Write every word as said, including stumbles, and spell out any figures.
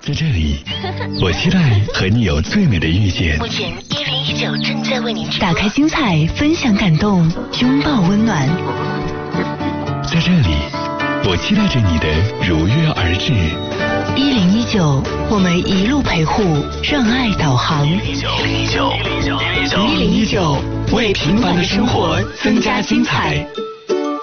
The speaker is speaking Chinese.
在这里，我期待和你有最美的遇见。 目前一零一九正在为您直播。 打开精彩，分享感动，拥抱温暖。 在这里，我期待着你的如约而至。 一零一九，我们一路陪护，让爱导航。 一零一九，一零一九， 一零一九，为平凡的生活增加精彩。